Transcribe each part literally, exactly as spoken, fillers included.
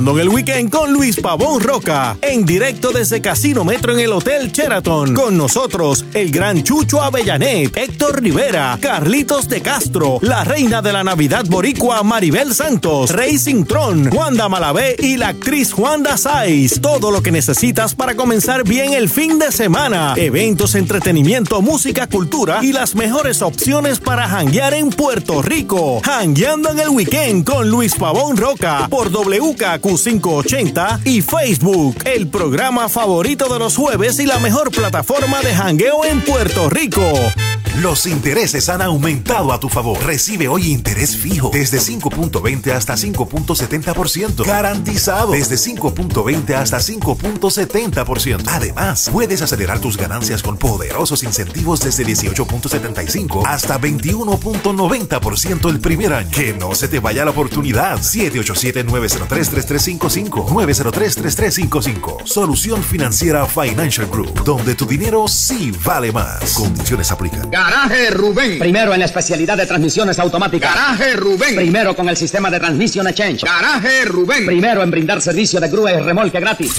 En el weekend con Luis Pavón Roca, en directo desde Casino Metro en el Hotel Sheraton. Con nosotros, el gran Chucho Avellanet, Héctor Rivera, Carlitos de Castro, la reina de la Navidad boricua Maribel Santos, Racing Tron, Wanda Malavé y la actriz Juanda Saiz. Todo lo que necesitas para comenzar bien el fin de semana. Eventos, entretenimiento, música, cultura y las mejores opciones para janguear en Puerto Rico. Jangueando en el weekend con Luis Pavón Roca por W K Q quinientos ochenta y Facebook, el programa favorito de los jueves y la mejor plataforma de jangueo en Puerto Rico. Los intereses han aumentado a tu favor. Recibe hoy interés fijo desde cinco punto veinte hasta cinco punto setenta por ciento. Garantizado desde cinco punto veinte hasta cinco punto setenta por ciento. Además, puedes acelerar tus ganancias con poderosos incentivos desde dieciocho punto setenta y cinco hasta veintiuno punto noventa por ciento el primer año. Que no se te vaya la oportunidad. siete ocho siete, nueve cero tres, tres tres cinco cinco. nueve cero tres, tres tres cinco cinco. Solución Financiera Financial Group, donde tu dinero sí vale más. Condiciones aplican. Garaje Rubén. Primero en la especialidad de transmisiones automáticas. Garaje Rubén. Primero con el sistema de Transmission Exchange. Garaje Rubén. Primero en brindar servicio de grúa y remolque gratis.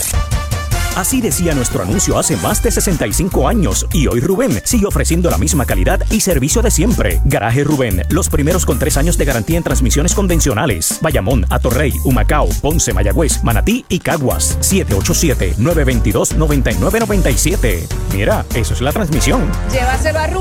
Así decía nuestro anuncio hace más de sesenta y cinco años y hoy Rubén sigue ofreciendo la misma calidad y servicio de siempre. Garaje Rubén, los primeros con tres años de garantía en transmisiones convencionales. Bayamón, Atorrey, Humacao, Ponce, Mayagüez, Manatí y Caguas. siete ocho siete, nueve dos dos, nueve nueve nueve siete. Mira, eso es la transmisión. Llévaselo a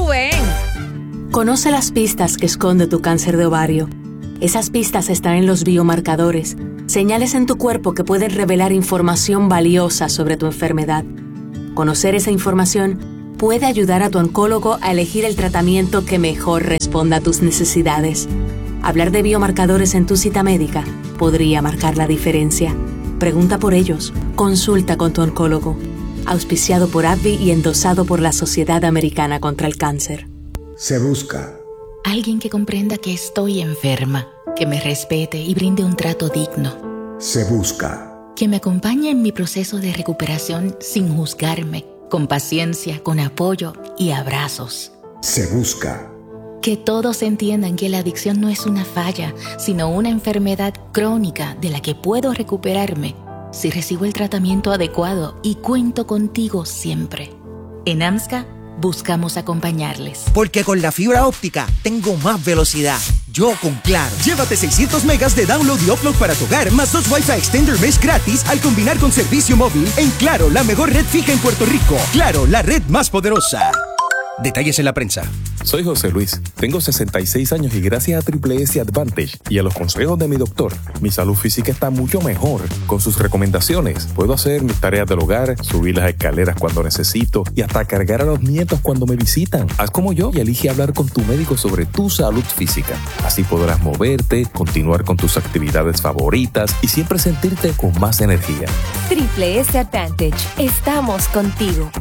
Rubén. Conoce las pistas que esconde tu cáncer de ovario. Esas pistas están en los biomarcadores, señales en tu cuerpo que pueden revelar información valiosa sobre tu enfermedad. Conocer esa información puede ayudar a tu oncólogo a elegir el tratamiento que mejor responda a tus necesidades. Hablar de biomarcadores en tu cita médica podría marcar la diferencia. Pregunta por ellos. Consulta con tu oncólogo. Auspiciado por A B V I y endosado por la Sociedad Americana contra el Cáncer. Se busca alguien que comprenda que estoy enferma, que me respete y brinde un trato digno. Se busca que me acompañe en mi proceso de recuperación sin juzgarme, con paciencia, con apoyo y abrazos. Se busca que todos entiendan que la adicción no es una falla, sino una enfermedad crónica de la que puedo recuperarme si recibo el tratamiento adecuado y cuento contigo siempre. En AMSCA buscamos acompañarles. Porque con la fibra óptica tengo más velocidad. Yo con Claro. Llévate seiscientos megas de download y upload para tu hogar, más dos Wi-Fi Extender Mesh gratis al combinar con servicio móvil en Claro, la mejor red fija en Puerto Rico. Claro, la red más poderosa. Detalles en la prensa. Soy José Luis, tengo sesenta y seis años y gracias a Triple S Advantage y a los consejos de mi doctor, mi salud física está mucho mejor. Con sus recomendaciones, puedo hacer mis tareas del hogar, subir las escaleras cuando necesito y hasta cargar a los nietos cuando me visitan. Haz como yo y elige hablar con tu médico sobre tu salud física. Así podrás moverte, continuar con tus actividades favoritas y siempre sentirte con más energía. Triple S Advantage. Estamos contigo.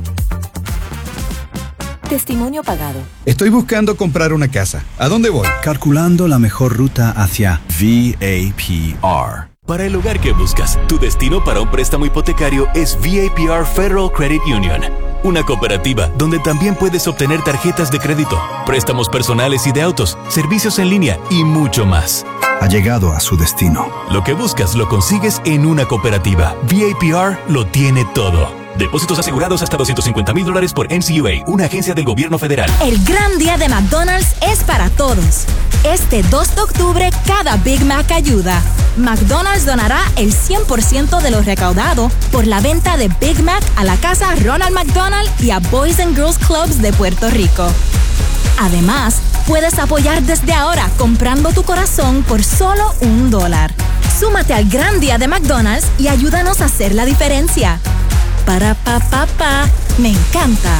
Testimonio pagado. Estoy buscando comprar una casa. ¿A dónde voy? Calculando la mejor ruta hacia V A P R. Para el hogar que buscas, tu destino para un préstamo hipotecario es V A P R Federal Credit Union. Una cooperativa donde también puedes obtener tarjetas de crédito, préstamos personales y de autos, servicios en línea y mucho más. Ha llegado a su destino. Lo que buscas lo consigues en una cooperativa. V A P R lo tiene todo. Depósitos asegurados hasta doscientos cincuenta mil dólares por N C U A, una agencia del gobierno federal. El gran día de McDonald's es para todos. Este dos de octubre, cada Big Mac ayuda. McDonald's donará el cien por ciento de lo recaudado por la venta de Big Mac a la casa Ronald McDonald y a Boys and Girls Clubs de Puerto Rico. Además, puedes apoyar desde ahora comprando tu corazón por solo un dólar. Súmate al gran día de McDonald's y ayúdanos a hacer la diferencia. Para pa pa pa, me encanta.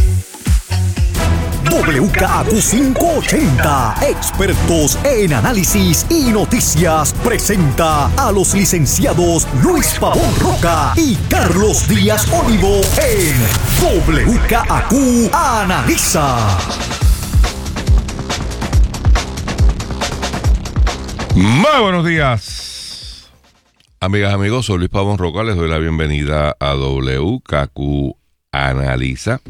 W K Q quinientos ochenta, expertos en análisis y noticias, presenta a los licenciados Luis Pavón Roca y Carlos Díaz Olivo en W K Q Analiza. Muy buenos días. Amigas, amigos, soy Luis Pavón Roca, les doy la bienvenida a W K Q Analiza.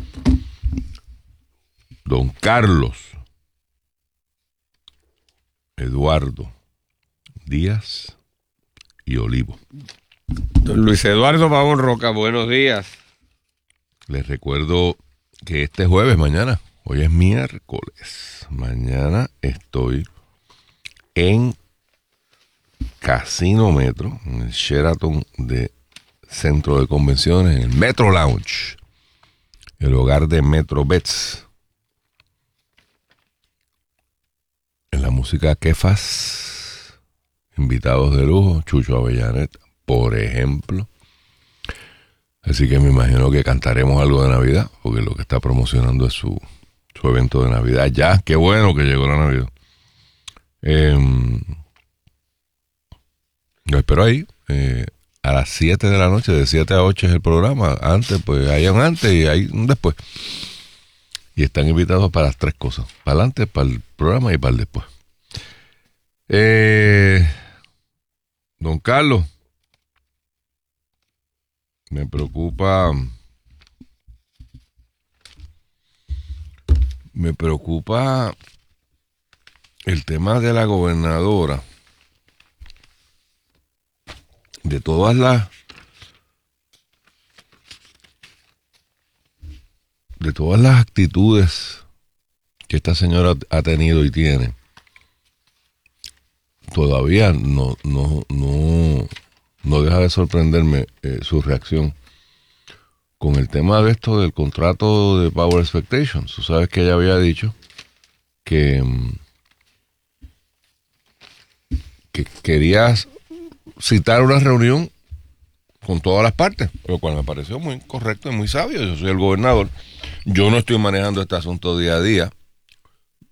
Don Carlos Eduardo Díaz y Olivo. Don Luis Eduardo Pavón Roca, buenos días. Les recuerdo que este jueves, mañana, hoy es miércoles, mañana estoy en Casino Metro, en el Sheraton de Centro de Convenciones, en el Metro Lounge, el hogar de Metro Bets. En la música Kefas, invitados de lujo, Chucho Avellanet, por ejemplo. Así que me imagino que cantaremos algo de Navidad, porque lo que está promocionando es su, su evento de Navidad. Ya, qué bueno que llegó la Navidad. Eh, lo espero ahí, eh, a las siete de la noche, de siete a ocho es el programa. Antes, pues hay un antes y hay un después. Y están invitados para las tres cosas: para adelante, para el programa y para el después. Eh, don Carlos, me preocupa, me preocupa el tema de la gobernadora, de todas las, de todas las actitudes que esta señora ha tenido y tiene. Todavía no, no, no, no deja de sorprenderme eh, su reacción con el tema de esto del contrato de Power Expectations. Tú sabes que ella había dicho que, que quería citar una reunión con todas las partes, lo cual me pareció muy correcto y muy sabio. Yo soy el gobernador, yo no estoy manejando este asunto día a día,